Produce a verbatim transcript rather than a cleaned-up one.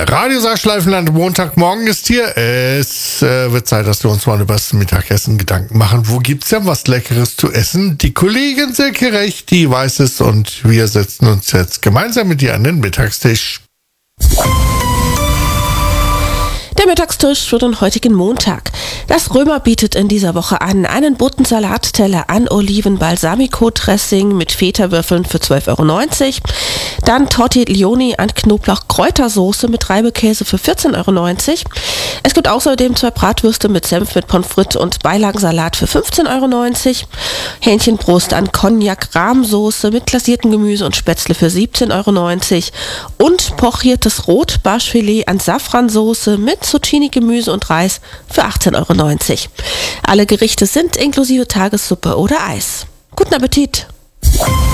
Radio Saarschleifenland, Montagmorgen ist hier. Es äh, wird Zeit, dass wir uns mal über das Mittagessen Gedanken machen. Wo gibt's ja was Leckeres zu essen? Die Kollegin Silke Recht, die weiß es, und wir setzen uns jetzt gemeinsam mit ihr an den Mittagstisch. Der Mittagstisch für den heutigen Montag. Das Römer bietet in dieser Woche an einen bunten Salatteller an Oliven-Balsamico-Dressing mit Feta-Würfeln für zwölf Euro neunzig. Dann Tortiglioni an Knoblauch-Kräutersoße mit Reibekäse für vierzehn Euro neunzig. Es gibt außerdem zwei Bratwürste mit Senf mit Pommes frites und Beilagensalat für fünfzehn Euro neunzig. Hähnchenbrust an Cognac-Rahmsoße mit glasiertem Gemüse und Spätzle für siebzehn Euro neunzig. Und pochiertes Rotbarschfilet an Safransoße mit Zucchini-Gemüse und Reis für achtzehn Euro neunzig. Alle Gerichte sind inklusive Tagessuppe oder Eis. Guten Appetit!